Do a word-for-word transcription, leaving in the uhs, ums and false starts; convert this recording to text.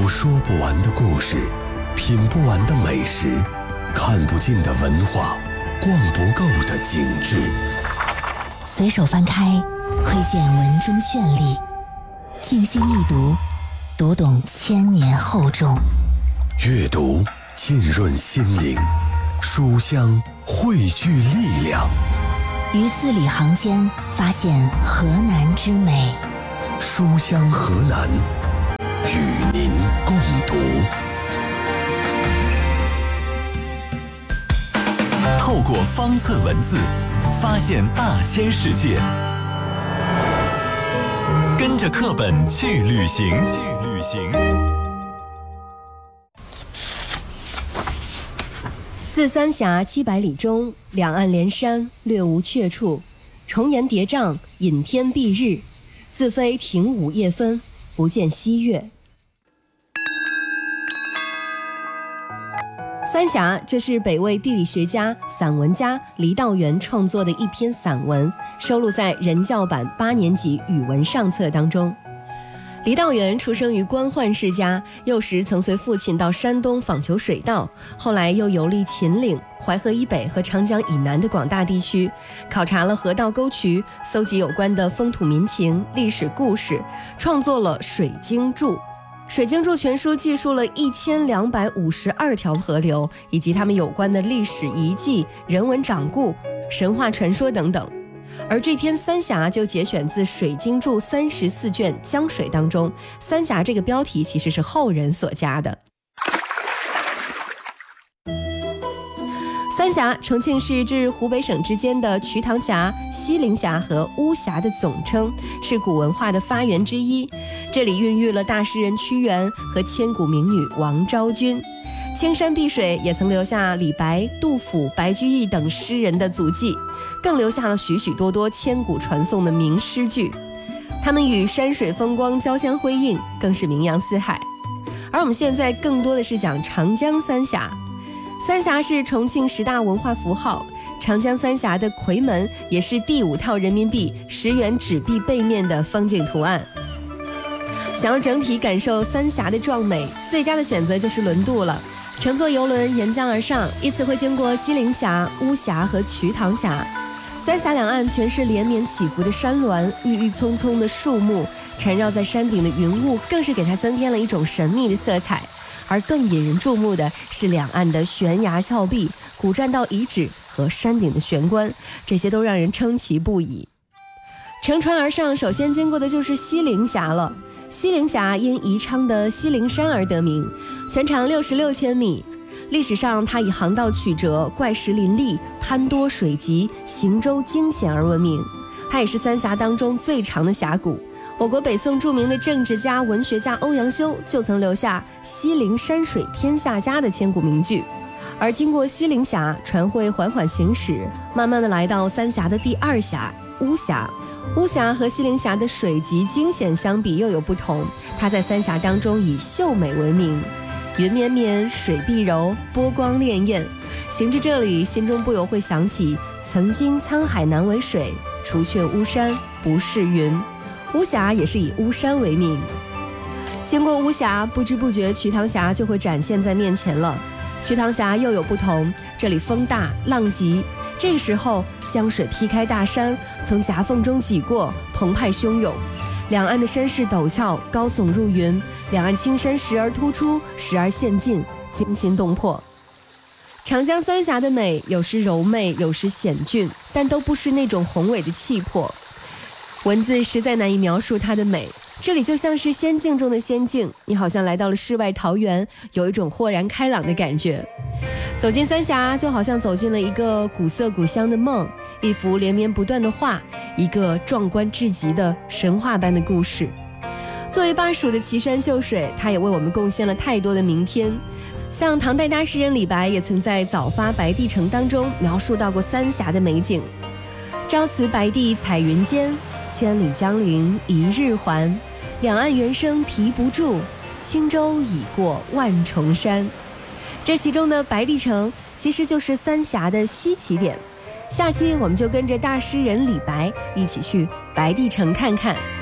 有说不完的故事，品不完的美食，看不尽的文化，逛不够的景致。 随手翻开，窥见文中绚丽；静心一读，读懂千年厚重。 阅读浸润心灵，书香汇聚力量。 于字里行间发现河南之美。 书香河南，与您共读。透过方寸文字，发现大千世界。跟着课本去旅行，去旅行。 自三峡七百里中，两岸连山，略无阙处。重岩叠嶂，隐天蔽日。自非庭午夜分，不见西月。三峡，这是北魏地理学家、散文家黎道元创作的一篇散文，收录在人教版八年级语文上册当中。黎道元出生于官宦世家，幼时曾随父亲到山东访求水稻，后来又游历秦岭、淮河以北和长江以南的广大地区，考察了河道沟渠，搜集有关的风土民情、历史故事，创作了《水经注》。《水经注》全书记述了一千两百五十二条河流，以及它们有关的历史遗迹、人文掌故、神话传说等等。而这篇三峡就节选自《水经注》三十四卷江水当中，三峡这个标题其实是后人所加的。三峡，重庆市至湖北省之间的瞿塘峡、西陵峡和巫峡的总称，是古文化的发源之一。这里孕育了大诗人屈原和千古名女王昭君。青山碧水也曾留下李白、杜甫、白居易等诗人的足迹，更留下了许许多多千古传颂的名诗句。他们与山水风光交相辉映，更是名扬四海。而我们现在更多的是讲长江三峡。三峡是重庆十大文化符号，长江三峡的夔门也是第五套人民币十元纸币背面的风景图案。想要整体感受三峡的壮美，最佳的选择就是轮渡了。乘坐游轮沿江而上，依次会经过西陵峡、巫峡和瞿塘峡。三峡两岸全是连绵起伏的山峦，郁郁葱葱的树木，缠绕在山顶的云雾更是给它增添了一种神秘的色彩。而更引人注目的是两岸的悬崖峭壁、古栈道遗址和山顶的悬关，这些都让人称奇不已。乘船而上，首先经过的就是西陵峡了。西陵峡因宜昌的西陵山而得名，全长六十六千米。历史上，它以航道曲折、怪石林立、滩多水急、行舟惊险而闻名。它也是三峡当中最长的峡谷。我国北宋著名的政治家、文学家欧阳修就曾留下“西陵山水天下佳”的千古名句。而经过西陵峡，船会缓缓行驶，慢慢的来到三峡的第二峡巫峡。巫峡和西陵峡的水急惊险相比又有不同，它在三峡当中以秀美为名，云绵绵，水碧柔，波光潋滟。行至这里，心中不由会想起曾经沧海难为水，除却巫山不是云。巫峡也是以巫山为名。经过巫峡，不知不觉瞿塘峡就会展现在面前了。瞿塘峡又有不同，这里风大浪急，这个时候江水劈开大山，从夹缝中挤过，澎湃汹涌。两岸的山势陡峭，高耸入云，两岸青山时而突出，时而陷进，惊心动魄。长江三峡的美，有时柔媚，有时险峻，但都不是那种宏伟的气魄。文字实在难以描述它的美，这里就像是仙境中的仙境，你好像来到了世外桃源，有一种豁然开朗的感觉。走进三峡，就好像走进了一个古色古香的梦，一幅连绵不断的画，一个壮观至极的神话般的故事。作为巴蜀的奇山秀水，它也为我们贡献了太多的名篇。像唐代大诗人李白也曾在《早发白帝城》当中描述到过三峡的美景。朝辞白帝彩云间，千里江陵一日还。两岸猿声啼不住，轻舟已过万重山。这其中的白帝城其实就是三峡的西起点。下期我们就跟着大诗人李白一起去白帝城看看。